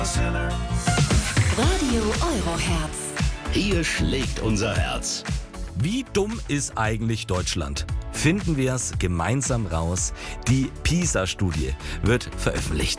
Radio Euroherz. Hier schlägt unser Herz. Wie dumm ist eigentlich Deutschland? Finden wir es gemeinsam raus. Die PISA-Studie wird veröffentlicht.